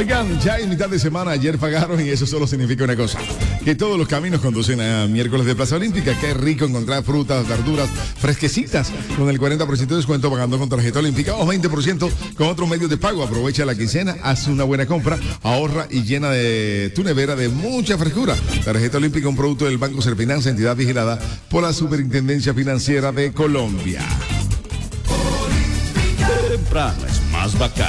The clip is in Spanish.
Oigan, ya en mitad de semana ayer pagaron y eso solo significa una cosa, que todos los caminos conducen a miércoles de Plaza Olímpica. Qué rico encontrar frutas, verduras fresquecitas con el 40% de descuento pagando con tarjeta olímpica o 20% con otros medios de pago. Aprovecha la quincena, haz una buena compra, ahorra y llena de tu nevera de mucha frescura. Tarjeta olímpica, un producto del Banco Serfinanza, entidad vigilada por la Superintendencia Financiera de Colombia. Temprano es más bacán.